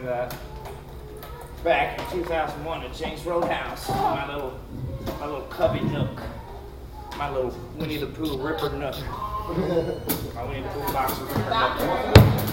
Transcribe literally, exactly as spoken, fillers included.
that back in two thousand one at James Roadhouse. My little, my little cubby nook. My little Winnie the Pooh Ripper nook. My Winnie the Pooh box of Ripper nook.